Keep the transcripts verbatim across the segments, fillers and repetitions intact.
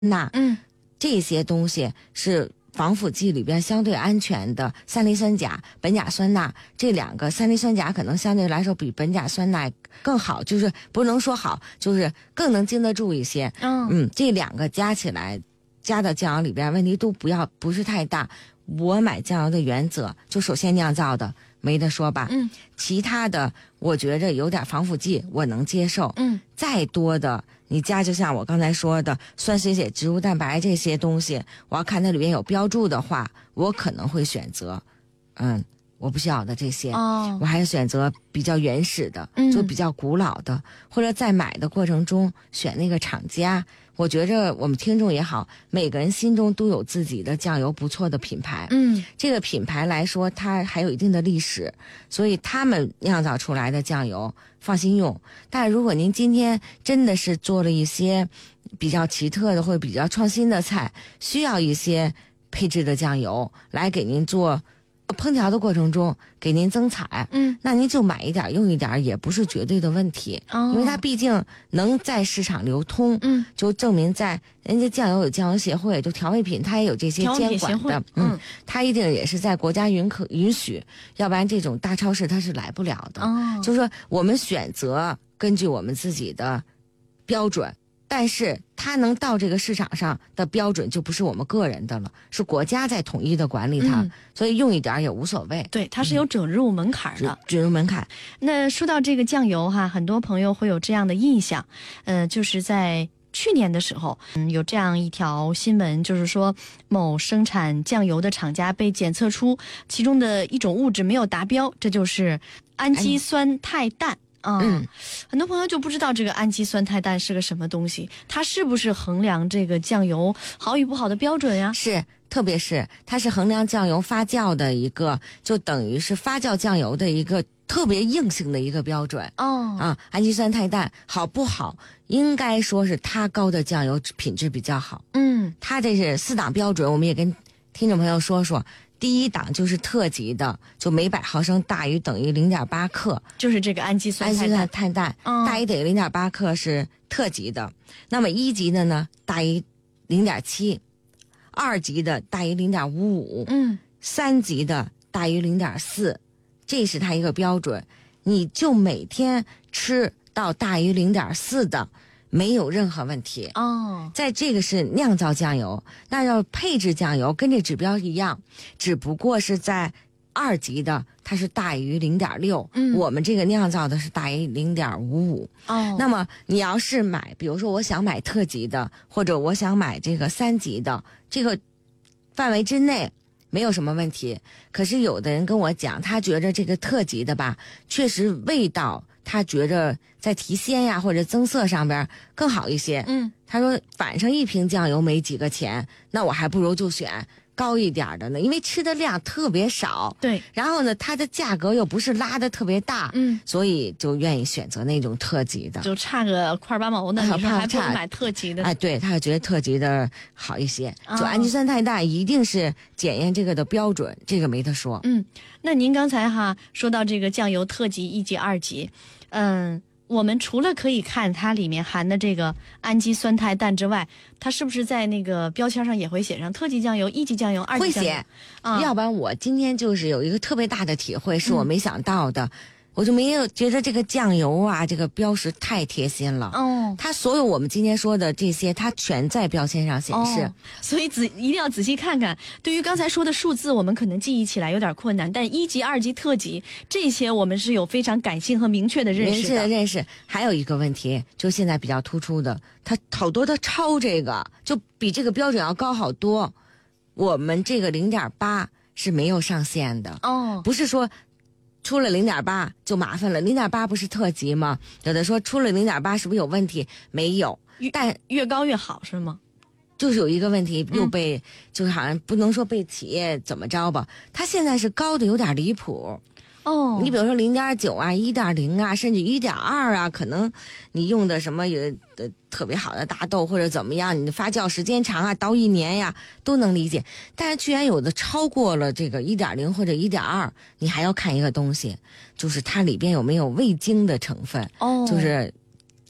钠， 嗯， 这些东西是防腐剂里边相对安全的。三氯酸钾、苯甲酸钠这两个，三氯酸钾可能相对来说比苯甲酸钠更好，就是不能说好，就是更能经得住一些。 嗯嗯，这两个加起来加到酱油里边，问题都不要不是太大。我买酱油的原则就首先酿造的没得说吧， 嗯， 其他的我觉着有点防腐剂我能接受， 嗯， 再多的你加，就像我刚才说的酸水解植物蛋白这些东西，我要看它里面有标注的话，我可能会选择，嗯，我不需要的这些， 哦， 我还是选择比较原始的， 嗯就比较古老的，或者在买的过程中选那个厂家。我觉着我们听众也好，每个人心中都有自己的酱油不错的品牌， 嗯， 这个品牌来说它还有一定的历史，所以他们酿造出来的酱油放心用。但如果您今天真的是做了一些比较奇特的或者比较创新的菜，需要一些配置的酱油来给您做烹调的过程中给您增彩， 嗯， 那您就买一点用一点也不是绝对的问题， 哦， 因为它毕竟能在市场流通， 嗯， 就证明在人家酱油有酱油协会，就调味品它也有这些调味监品协会管的， 嗯， 它一定也是在国家允可允许，要不然这种大超市它是来不了的。 哦， 就是说我们选择根据我们自己的标准，但是它能到这个市场上的标准就不是我们个人的了，是国家在统一的管理它， 嗯所以用一点也无所谓。 对，它是有准入门槛的。 准入门槛。 那说到这个酱油哈，很多朋友会有这样的印象，呃，就是在去年的时候，嗯，有这样一条新闻，就是说某生产酱油的厂家被检测出其中的一种物质没有达标，这就是氨基酸肽氮。啊、 嗯， 很多朋友就不知道这个氨基酸肽氮是个什么东西，它是不是衡量这个酱油好与不好的标准呀？ 是，特别是它是衡量酱油发酵的一个，就等于是发酵酱油的一个特别硬性的一个标准。 哦， 啊，氨基酸肽氮好不好？应该说是它高的酱油品质比较好。 嗯， 它这是四档标准，我们也跟听众朋友说说。第一档就是特级的，就每百毫升大于等于零点八克， 就是这个氨基酸氨基肽氮酸肽氮、 嗯、 大于等于零点八克是特级的。那么一级的呢，大于零点七，二级的大于零点五五， 嗯， 三级的大于零点四，这是它一个标准。你就每天吃到大于零点四的，没有任何问题。 哦， 在这个是酿造酱油，那要配置酱油跟这指标一样，只不过是在二级的它是大于零点六， 嗯， 我们这个酿造的是大于零点五五。 哦， 那么你要是买，比如说我想买特级的，或者我想买这个三级的，这个范围之内没有什么问题。可是有的人跟我讲，他觉着这个特级的吧，确实味道他觉着在提鲜呀或者增色上边更好一些。 嗯， 他说反正一瓶酱油没几个钱，那我还不如就选高一点的呢，因为吃的量特别少。 对， 然后呢，它的价格又不是拉的特别大， 嗯， 所以就愿意选择那种特级的， 就差个块八毛的， 啊你说还不如差买特级的。 哎，对，他觉得特级的好一些。 哦就氨基酸肽氮一定是检验这个的标准，这个没得说。 嗯，那您刚才哈说到这个酱油特级、一级、二级，嗯。我们除了可以看它里面含的这个氨基酸肽氮之外，它是不是在那个标签上也会写上特级酱油、一级酱油、二级酱油？ 会写， 啊， 要不然我今天就是有一个特别大的体会，是我没想到的。嗯我就没有觉得这个酱油啊，这个标识太贴心了。 哦， 它所有我们今天说的这些，它全在标签上显示。 哦、所以仔一定要仔细看看。对于刚才说的数字，我们可能记忆起来有点困难，但一级、二级、特级这些，我们是有非常感性和明确的认识的。 明确的认识。还有一个问题，就现在比较突出的，它好多它超这个，就比这个标准要高好多。我们这个零点八是没有上限的。 哦， 不是说出了零点八就麻烦了，零点八不是特级吗？有的说出了零点八是不是有问题？没有，但越高越好是吗？ 就是有一个问题又被、嗯、就是好像不能说被企业怎么着吧，它现在是高的有点离谱。 哦， 你比如说零点九啊、一点零啊，甚至一点二啊，可能你用的什么有的特别好的大豆或者怎么样，你的发酵时间长啊，到一年呀都能理解。但是居然有的超过了这个一点零或者一点二，你还要看一个东西，就是它里边有没有味精的成分。 哦， 就是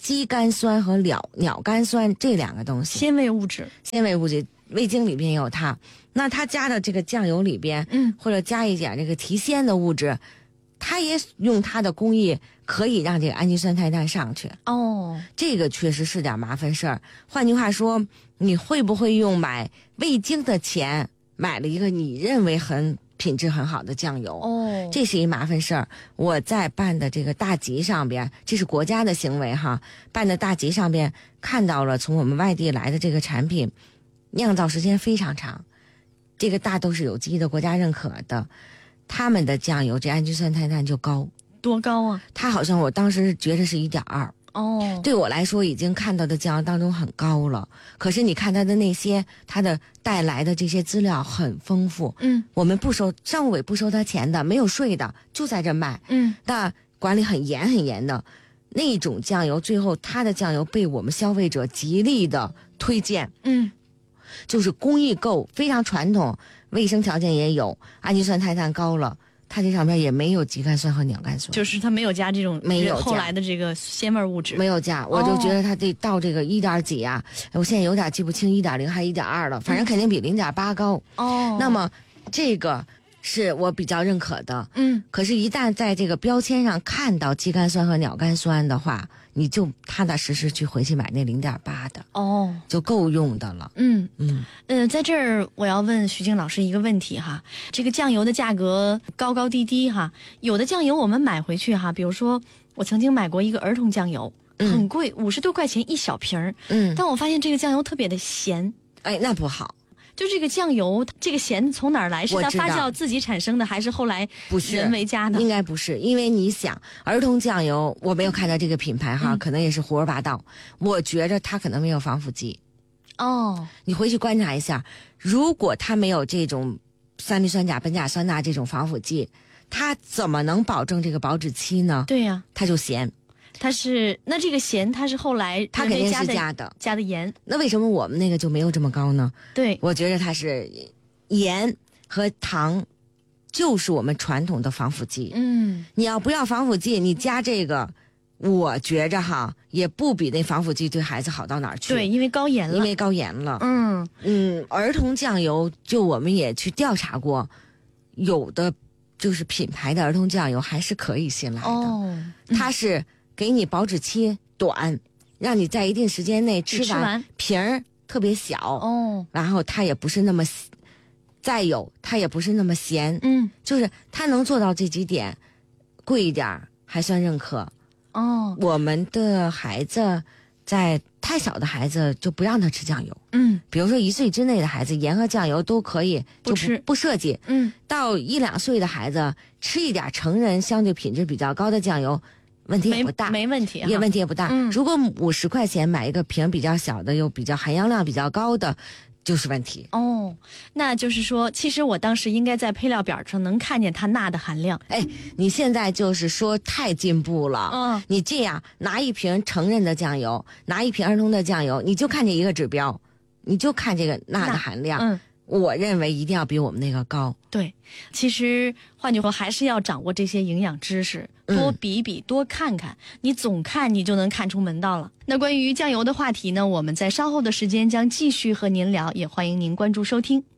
肌酐酸和鸟鸟苷酸这两个东西， 纤维物质， 纤维物质，味精里边也有它。那它加的这个酱油里边， 嗯， 或者加一点这个提鲜的物质，它也用它的工艺可以让这个氨基酸肽碳上去。 哦， 这个确实是点麻烦事儿。换句话说，你会不会用买味精的钱买了一个你认为很品质很好的酱油？ 哦， 这是一麻烦事儿。我在办的这个大集上边，这是国家的行为哈，办的大集上边看到了从我们外地来的这个产品，酿造时间非常长，这个大豆是有机的，国家认可的，他们的酱油这氨基酸肽碳就高， 多高啊？ 它好像我当时觉得是一点二。 哦， 对我来说已经看到的酱油当中很高了，可是你看它的那些它的带来的这些资料很丰富， 嗯， 我们不收，商务委不收他钱的，没有税的，就在这卖， 嗯， 那管理很严很严的那种酱油，最后它的酱油被我们消费者极力的推荐， 嗯， 就是工艺够，非常传统，卫生条件也有，氨基酸肽碳高了，它这上面也没有肌酐酸和鸟苷酸， 就是它没有加这种没有加后来的这个鲜味物质， 没有加，我就觉得它得到这个一点几啊，我现在有点记不清一点零还一点二了，反正肯定比零点八高。 哦， 那么这个是我比较认可的， 嗯， 可是，一旦在这个标签上看到肌酐酸和鸟苷酸的话，你就踏踏实实去回去买那零点八的， 哦， 就够用的了。 嗯嗯， 呃，在这儿我要问徐静老师一个问题哈，这个酱油的价格高高低低哈，有的酱油我们买回去哈，比如说我曾经买过一个儿童酱油， 嗯很贵，五十多块钱一小瓶儿， 嗯， 但我发现这个酱油特别的咸， 哎，那不好， 就这个酱油这个咸从哪儿来？是它我知道发酵自己产生的，还是后来不是人为加的？ 应该不是，因为你想，儿童酱油我没有看到这个品牌哈， 嗯可能也是胡说八道。我觉着它可能没有防腐剂， 哦， 你回去观察一下，如果它没有这种三氯酸钾、苯甲酸钠这种防腐剂，它怎么能保证这个保质期呢？ 对呀、 它就咸， 它是那这个咸，它是后来它肯定人为加的是加的。 加的盐， 那为什么我们那个就没有这么高呢？ 对， 我觉得它是盐和糖，就是我们传统的防腐剂。 嗯， 你要不要防腐剂，你加这个，我觉着哈也不比那防腐剂对孩子好到哪儿去。 对，，因为高盐了， 因为高盐了。 嗯嗯，儿童酱油就我们也去调查过，有的就是品牌的儿童酱油还是可以信赖的。 哦， 它是给你保质期短，让你在一定时间内吃完， 吃完瓶儿特别小， 哦， 然后它也不是那么，再有它也不是那么咸， 嗯， 就是它能做到这几点，贵一点儿还算认可。 哦， 我们的孩子在太小的孩子就不让他吃酱油， 嗯比如说一岁之内的孩子，盐和酱油都可以，就不吃不设计。 嗯， 到一两岁的孩子吃一点成人相对品质比较高的酱油，问题也没不大， 没问题哈， 也问题也不大。 嗯如果五十块钱买一个瓶比较小的，又比较含氧量比较高的，就是问题。 哦，那就是说，其实我当时应该在配料表上能看见它钠的含量。 哎，你现在就是说太进步了。 嗯， 你这样拿一瓶成人的酱油，拿一瓶儿童的酱油，你就看这一个指标，你就看这个钠的含量。 嗯， 我认为一定要比我们那个高。 对，其实换句话还是要掌握这些营养知识， 嗯多比比，多看看。你总看，你就能看出门道了。那关于酱油的话题呢，我们在稍后的时间将继续和您聊，也欢迎您关注收听。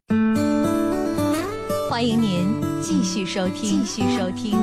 欢迎您继续收听，继续收听。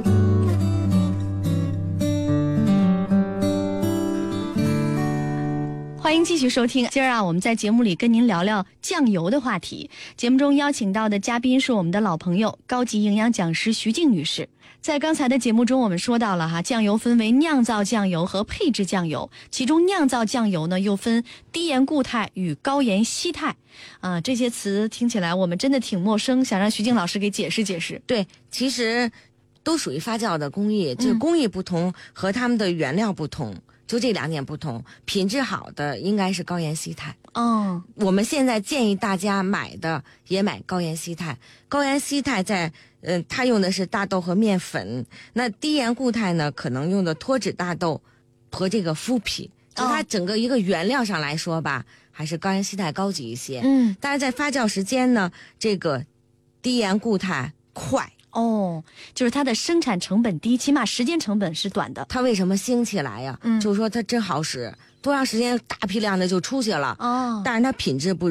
欢迎继续收听。今儿啊，我们在节目里跟您聊聊酱油的话题。节目中邀请到的嘉宾是我们的老朋友，高级营养讲师徐静女士。在刚才的节目中，我们说到了哈，酱油分为酿造酱油和配制酱油，其中酿造酱油呢又分低盐固态与高盐稀态。啊、这些词听起来我们真的挺陌生，想让徐静老师给解释解释。 对，其实都属于发酵的工艺，这工艺不同和它们的原料不同。就这两点不同，品质好的应该是高盐稀态。 哦， 我们现在建议大家买的也买高盐稀态。高盐稀态在，嗯、呃，它用的是大豆和面粉。那低盐固态呢，可能用的脱脂大豆和这个麸皮。就它整个一个原料上来说吧，还是高盐稀态高级一些。 嗯， 但是在发酵时间呢，这个低盐固态快。 哦，就是它的生产成本低，起码时间成本是短的。 它为什么兴起来呀？ 嗯就是说它真好使，多长时间大批量的就出去了。 哦， 但是它品质不